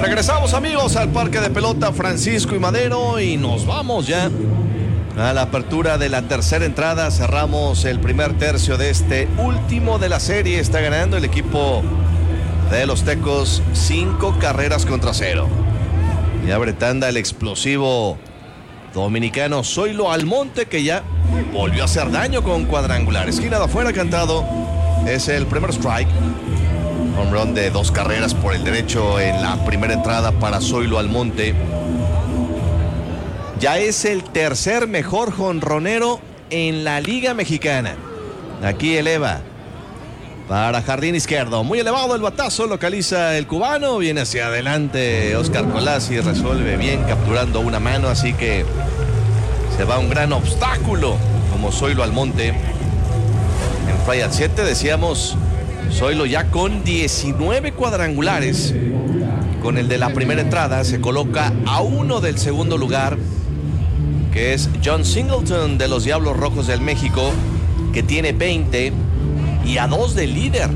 Regresamos, amigos, al Parque de Pelota Francisco y Madero y nos vamos ya a la apertura de la tercera entrada. Cerramos el primer tercio de este último de la serie. Está ganando el equipo de los Tecos 5-0. Y abre tanda el explosivo dominicano Zoilo Almonte, que ya volvió a hacer daño con cuadrangular. Esquina de afuera cantado. Es el primer strike. Home run de 2 carreras por el derecho en la primera entrada para Zoilo Almonte. Ya es el tercer mejor jonronero en la Liga Mexicana. Aquí eleva para jardín izquierdo. Muy elevado el batazo, localiza el cubano. Viene hacia adelante Oscar Colassi, resuelve bien capturando una mano. Así que se va un gran obstáculo como Zoilo Almonte. En fly al 7 decíamos Zoilo ya con 19 cuadrangulares. Con el de la primera entrada se coloca a 1 del segundo lugar, que es John Singleton de los Diablos Rojos del México, que tiene 20, y a 2 del líder,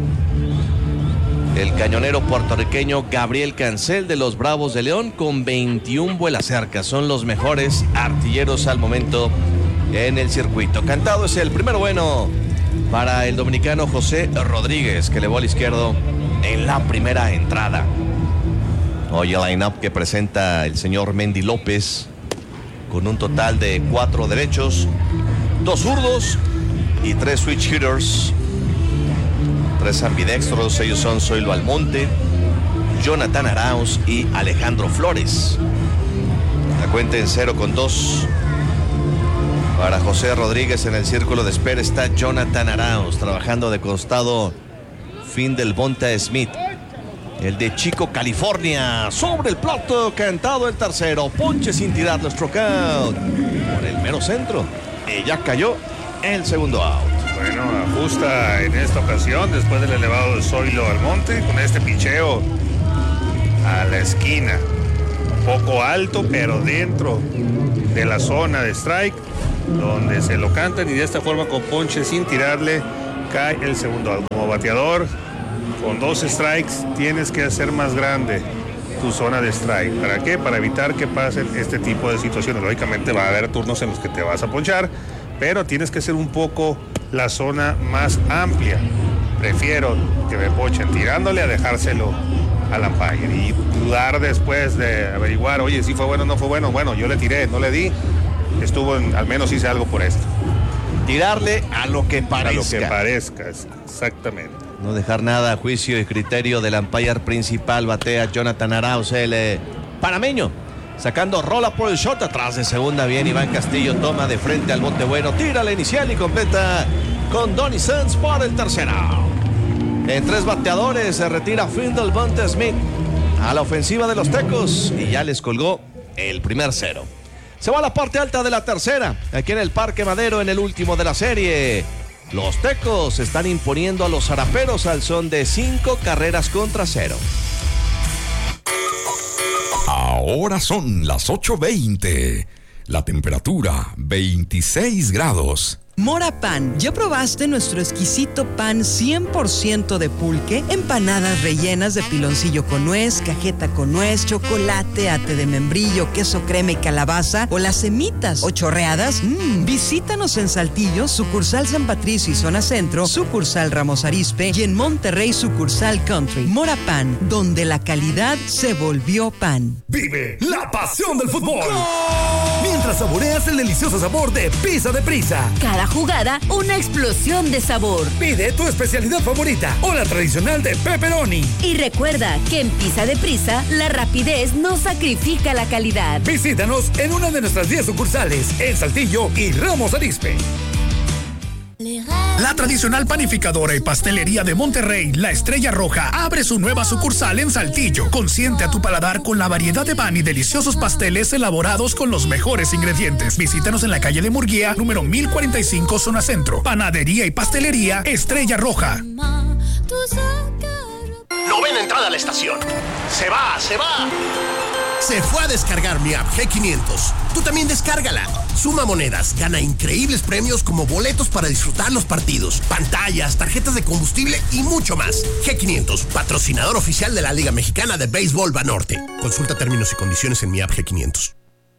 el cañonero puertorriqueño Gabriel Cancel de los Bravos de León con 21 vuelas cerca. Son los mejores artilleros al momento en el circuito. Cantado es el primero bueno para el dominicano José Rodríguez, que elevó al izquierdo en la primera entrada. Hoy el line-up que presenta el señor Mendy López, con un total de 4 derechos, 2 zurdos y 3 switch hitters. 3 ambidextros, ellos son Zoilo Almonte, Jonathan Arauz y Alejandro Flores. La cuenta en 0-2. Para José Rodríguez en el círculo de espera está Jonathan Arauz, trabajando de costado Findel Bonta Smith, el de Chico, California. Sobre el plato, cantado el tercero. Ponche sin tirar, strikeout por el mero centro. Y ya cayó el segundo out. Bueno, ajusta en esta ocasión después del elevado de Zoilo Almonte con este picheo a la esquina. Un poco alto, pero dentro de la zona de strike, donde se lo cantan, y de esta forma con ponche sin tirarle cae el segundo out. Como bateador con 2 strikes tienes que hacer más grande tu zona de strike. ¿Para qué? Para evitar que pasen este tipo de situaciones. Lógicamente va a haber turnos en los que te vas a ponchar, pero tienes que hacer un poco la zona más amplia. Prefiero que me ponchen tirándole a dejárselo al umpire y dudar después de averiguar, oye, si fue bueno o no fue bueno. Bueno, yo le tiré, no le di, al menos hice algo por esto. Tirarle a lo que parezca. A lo que parezca, exactamente. No dejar nada a juicio y criterio del umpire principal. Batea Jonathan Arauz, el panameño, sacando rola por el short. Atrás de segunda bien Iván Castillo, toma de frente al bote bueno, tira la inicial y completa con Donny Sands por el tercero. En 3 bateadores se retira Findel Bonta Smith a la ofensiva de los Tecos y ya les colgó el primer 0. Se va a la parte alta de la tercera, aquí en el Parque Madero, en el último de la serie. Los Tecos están imponiendo a los Zaraperos al son de 5-0. Ahora son las 8:20. La temperatura 26 grados. Mora Pan, ¿ya probaste nuestro exquisito pan 100% de pulque? Empanadas rellenas de piloncillo con nuez, cajeta con nuez, chocolate, ate de membrillo, queso crema y calabaza, o las semitas o chorreadas. Visítanos en Saltillo, sucursal San Patricio y zona centro, sucursal Ramos Arizpe, y en Monterrey, sucursal Country. Mora Pan, donde la calidad se volvió pan. Vive la pasión del fútbol mientras saboreas el delicioso sabor de Pizza de Prisa. Cada jugada, una explosión de sabor. Pide tu especialidad favorita o la tradicional de pepperoni. Y recuerda que en Pizza de Prisa, la rapidez no sacrifica la calidad. Visítanos en una de nuestras 10 sucursales en Saltillo y Ramos Arizpe. La tradicional panificadora y pastelería de Monterrey, La Estrella Roja, abre su nueva sucursal en Saltillo. Consiente a tu paladar con la variedad de pan y deliciosos pasteles elaborados con los mejores ingredientes. Visítanos en la calle de Murguía, número 1045, zona centro. Panadería y pastelería Estrella Roja. Novena entrada a la estación. Se va. Se fue a descargar mi app G500. Tú también descárgala. Suma monedas, gana increíbles premios como boletos para disfrutar los partidos, pantallas, tarjetas de combustible y mucho más. G500, patrocinador oficial de la Liga Mexicana de Béisbol Banorte. Consulta términos y condiciones en mi app G500.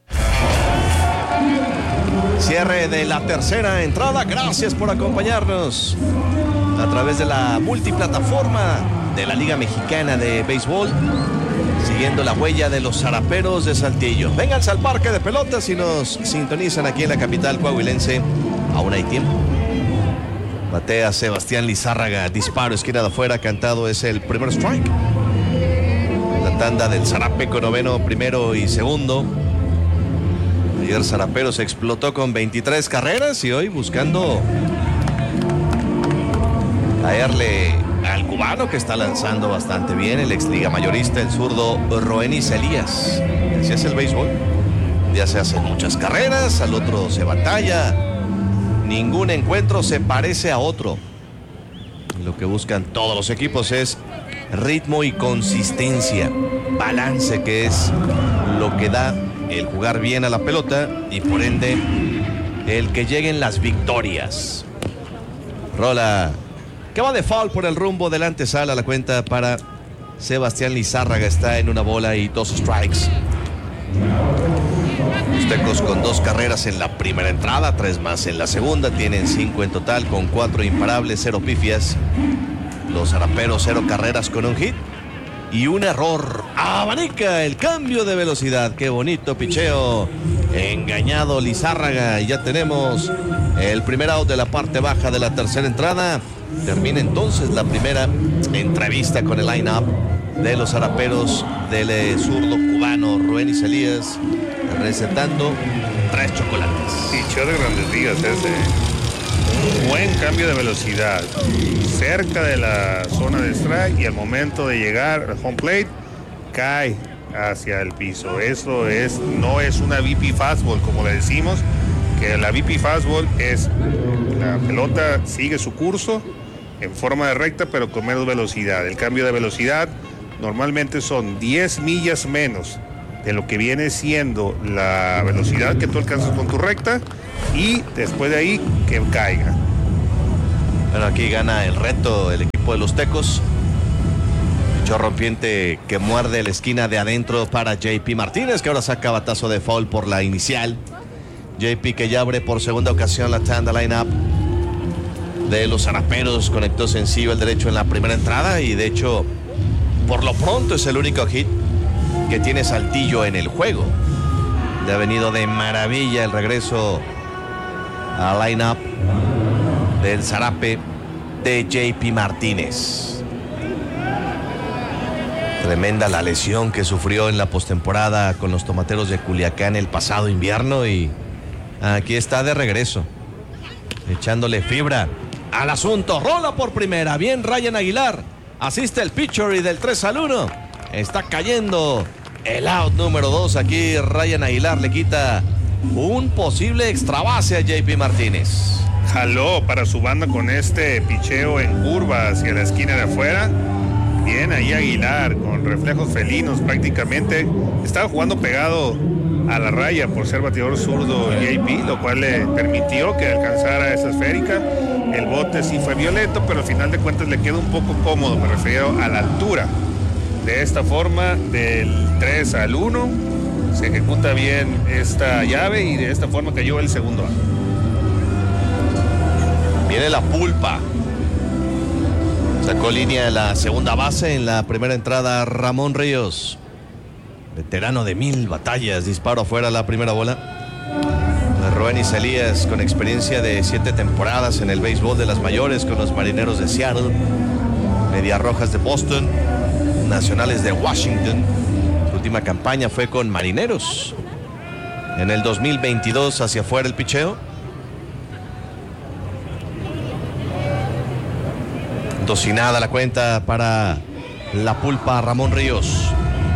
Cierre de la tercera entrada. Gracias por acompañarnos a través de la multiplataforma de la Liga Mexicana de Béisbol, siguiendo la huella de los Zaraperos de Saltillo. Vénganse al parque de pelotas y nos sintonizan aquí en la capital coahuilense. Aún hay tiempo. Batea Sebastián Lizárraga, disparo, esquina de afuera, cantado es el primer strike. La tanda del Zarapeco noveno, primero y segundo. Ayer Zaraperos explotó con 23 carreras y hoy buscando caerle al cubano, que está lanzando bastante bien, el ex liga mayorista, el zurdo Roenis Elías. Así es el béisbol. Un día se hacen muchas carreras, al otro se batalla. Ningún encuentro se parece a otro. Lo que buscan todos los equipos es ritmo y consistencia, balance, que es lo que da el jugar bien a la pelota y por ende el que lleguen las victorias. Rola que va de foul por el rumbo del antesala. La cuenta para Sebastián Lizárraga está en 1 bola y 2 strikes. Los Tecos con 2 carreras en la primera entrada, 3 más en la segunda, tienen 5 en total con 4 imparables, 0 pifias. Los Zaraperos 0 carreras con un hit y un error. Abanica el cambio de velocidad. Qué bonito picheo. Engañado Lizárraga y ya tenemos el primer out de la parte baja de la tercera entrada. Termina entonces la primera entrevista con el line-up de los Zaraperos del zurdo cubano Roenis Elías, recetando 3 chocolates. Picheo de grandes ligas ese. Buen cambio de velocidad, cerca de la zona de strike y al momento de llegar al home plate cae hacia el piso. Eso no es una VP fastball como le decimos, que la VP fastball es la pelota sigue su curso en forma de recta pero con menos velocidad. El cambio de velocidad normalmente son 10 millas menos de lo que viene siendo la velocidad que tú alcanzas con tu recta y después de ahí que caiga. Bueno, aquí gana el reto el equipo de los Tecos. Pichó rompiente que muerde la esquina de adentro para JP Martínez, que ahora saca batazo de foul por la inicial. JP que ya abre por segunda ocasión la tanda line-up de los Zaraperos, conectó sencillo el derecho en la primera entrada y de hecho por lo pronto es el único hit que tiene Saltillo en el juego. Le ha venido de maravilla el regreso al line-up del Zarape de JP Martínez. Tremenda la lesión que sufrió en la postemporada con los Tomateros de Culiacán el pasado invierno y aquí está de regreso, echándole fibra al asunto. Rola por primera, bien Ryan Aguilar, asiste el pitcher y del 3-1 está cayendo el out número 2. Aquí Ryan Aguilar le quita un posible extra base a JP Martínez. Jaló para su banda con este picheo en curva hacia la esquina de afuera. Bien ahí Aguilar con reflejos felinos prácticamente. Estaba jugando pegado a la raya por ser bateador zurdo JP, lo cual le permitió que alcanzara esa esférica. El bote sí fue violento, pero al final de cuentas le quedó un poco cómodo, me refiero a la altura. De esta forma, del 3-1, se ejecuta bien esta llave y de esta forma cayó el segundo out. Viene la pulpa. Sacó línea en la segunda base en la primera entrada Ramón Ríos. Veterano de 1000 batallas, disparo afuera la primera bola. Roenis Elías con experiencia de 7 temporadas en el béisbol de las mayores con los Marineros de Seattle, Medias Rojas de Boston, Nacionales de Washington. Su última campaña fue con Marineros. En el 2022 hacia afuera el picheo. Docinada la cuenta para la pulpa Ramón Ríos.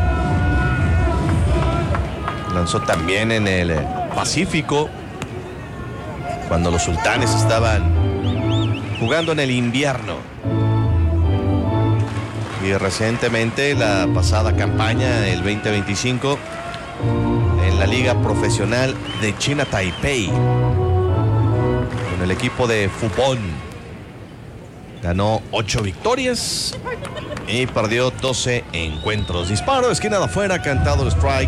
Lanzó también en el Pacífico cuando los Sultanes estaban jugando en el invierno. Y recientemente, la pasada campaña, el 2025, en la Liga Profesional de China Taipei, con el equipo de Fubon, ganó 8 victorias y perdió 12 encuentros. Disparo, esquina de afuera, cantado el strike.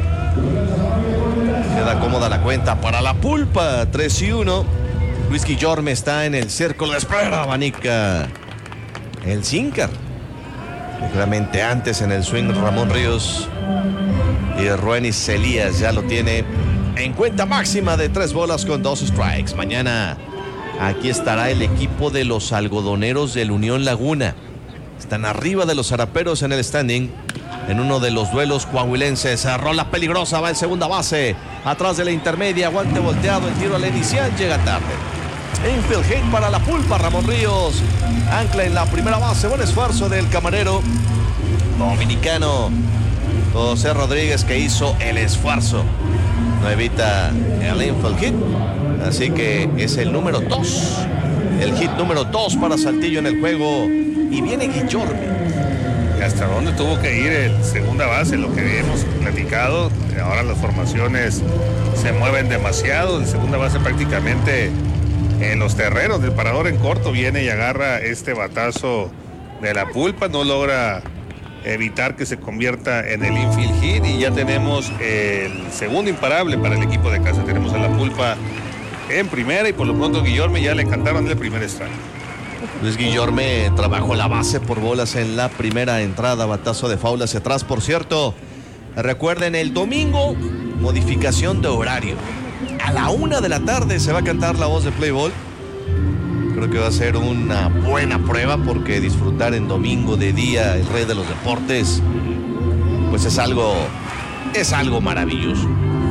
Queda cómoda la cuenta para la pulpa, 3-1. Luis Guillorme está en el círculo de espera, abanica el sinker. Ligeramente antes en el swing Ramón Ríos. Y Roenis Elías ya lo tiene en cuenta máxima de 3 bolas con 2 strikes. Mañana aquí estará el equipo de los algodoneros del Unión Laguna. Están arriba de los zaraperos en el standing. En uno de los duelos coahuilenses. Rola peligrosa, va en segunda base. Atrás de la intermedia, guante volteado. El tiro al inicial llega tarde. Infield hit para la pulpa, Ramón Ríos. Ancla en la primera base. Buen esfuerzo del camarero dominicano José Rodríguez, que hizo el esfuerzo. No evita el infield hit. Así que es el número 2. El hit número 2 para Saltillo en el juego. Y viene Guillorme. ¿Hasta dónde tuvo que ir el segunda base? Lo que hemos platicado. Ahora las formaciones se mueven demasiado. El segunda base prácticamente en los terrenos del parador en corto viene y agarra este batazo de la pulpa. No logra evitar que se convierta en el infield hit. Y ya tenemos el segundo imparable para el equipo de casa. Tenemos a la pulpa en primera y por lo pronto Guillorme ya le cantaron el primer strike. Luis Guillorme trabajó la base por bolas en la primera entrada, batazo de foul hacia atrás. Por cierto, recuerden, el domingo, modificación de horario. A la 1 de la tarde se va a cantar la voz de Play Ball. Creo que va a ser una buena prueba porque disfrutar en domingo de día el rey de los deportes, pues es algo maravilloso.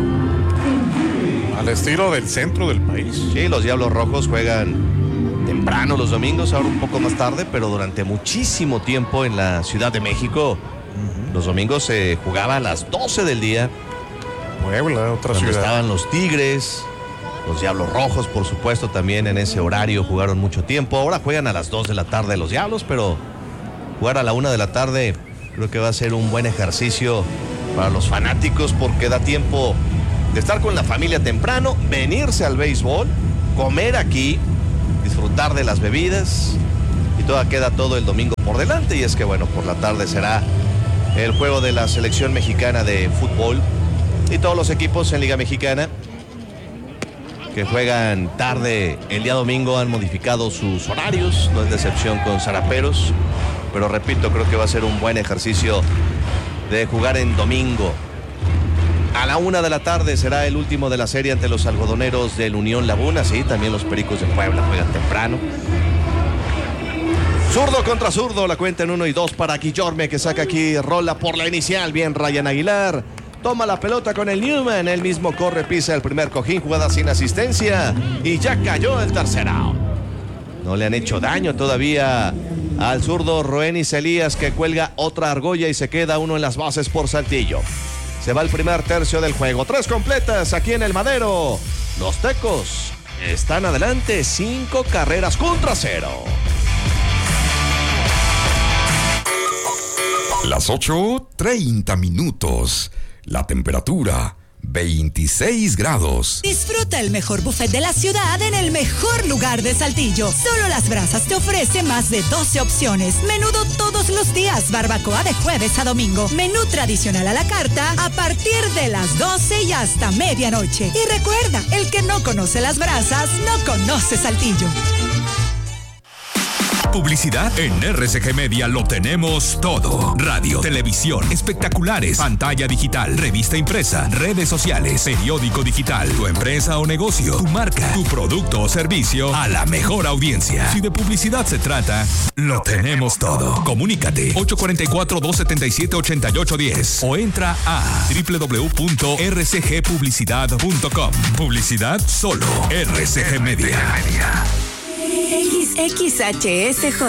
Al estilo del centro del país. Sí, los Diablos Rojos juegan temprano los domingos, ahora un poco más tarde, pero durante muchísimo tiempo en la Ciudad de México, los domingos se jugaba a las 12 del día. Puebla, otra ciudad. Estaban los Tigres, los Diablos Rojos, por supuesto, también en ese horario jugaron mucho tiempo. Ahora juegan a las 2 de la tarde los Diablos, pero jugar a la 1 de la tarde creo que va a ser un buen ejercicio para los fanáticos porque da tiempo de estar con la familia temprano, venirse al béisbol, comer aquí, disfrutar de las bebidas y queda todo el domingo por delante. Y es que bueno, por la tarde será el juego de la selección mexicana de fútbol y todos los equipos en Liga Mexicana que juegan tarde el día domingo han modificado sus horarios, no es de excepción con zaraperos, pero repito, creo que va a ser un buen ejercicio de jugar en domingo. A la 1 de la tarde será el último de la serie ante los algodoneros del Unión Laguna. Sí, también los Pericos de Puebla juegan temprano. Zurdo contra zurdo, la cuenta en 1 y 2 para Guillorme, que saca aquí, rola por la inicial. Bien, Ryan Aguilar toma la pelota con el Newman. Él mismo corre, pisa el primer cojín, jugada sin asistencia. Y ya cayó el tercer out. No le han hecho daño todavía al zurdo Roenis Elías, que cuelga otra argolla y se queda uno en las bases por Saltillo. Se va el primer tercio del juego. 3 completas aquí en el Madero. Los Tecos están adelante 5 carreras contra 0. Las 8:30 minutos. La temperatura 26 grados. Disfruta el mejor buffet de la ciudad en el mejor lugar de Saltillo. Solo Las Brasas te ofrece más de 12 opciones. Menudo todos los días, barbacoa de jueves a domingo. Menú tradicional a la carta a partir de las 12 y hasta medianoche. Y recuerda, el que no conoce Las Brasas, no conoce Saltillo. Publicidad en RCG Media lo tenemos todo. Radio, televisión, espectaculares, pantalla digital, revista impresa, redes sociales, periódico digital, tu empresa o negocio, tu marca, tu producto o servicio a la mejor audiencia. Si de publicidad se trata, lo tenemos todo. Comunícate 844-277-8810 o entra a www.rcgpublicidad.com. Publicidad solo RCG Media. XHSJ